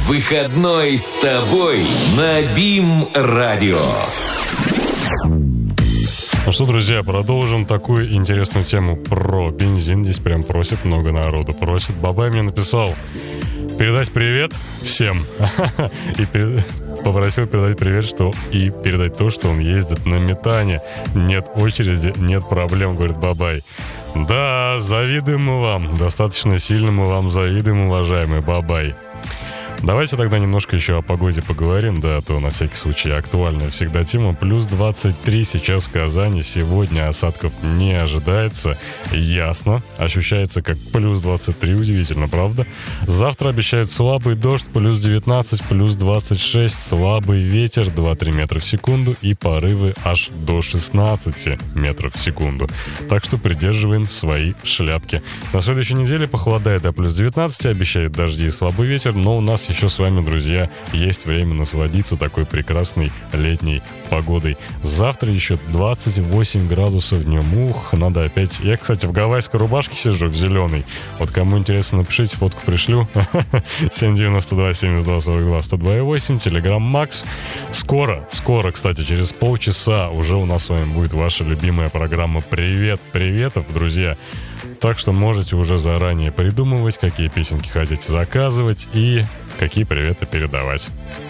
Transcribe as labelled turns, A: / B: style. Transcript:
A: Выходной с тобой на БИМ-радио.
B: Ну что, друзья, продолжим такую интересную тему про бензин. Здесь прям просит, много народу просит. Бабай мне написал передать привет всем. И попросил передать привет, что и передать то, что он ездит на метане. Нет очереди, нет проблем, говорит Бабай. Да, завидуем мы вам. Достаточно сильно мы вам завидуем, уважаемый Бабай. Давайте тогда немножко еще о погоде поговорим, да, а то на всякий случай актуальная всегда тема. Плюс 23 сейчас в Казани, сегодня осадков не ожидается, ясно, ощущается как плюс 23, удивительно, правда? Завтра обещают слабый дождь, плюс 19, плюс 26, слабый ветер, 2-3 метра в секунду и порывы аж до 16 метров в секунду. Так что придерживаем свои шляпки. На следующей неделе похолодает до плюс 19, обещают дожди и слабый ветер, но у нас еще с вами, друзья, есть время насладиться такой прекрасной летней погодой. Завтра еще 28 градусов днем. Ух, надо опять... Я, кстати, в гавайской рубашке сижу, в зеленой. Вот кому интересно, напишите, фотку пришлю. 792-72-42-102-8, Telegram Max. Скоро, кстати, через полчаса уже у нас с вами будет ваша любимая программа «Привет, приветов», друзья. Так что можете уже заранее придумывать, какие песенки хотите заказывать и какие приветы передавать.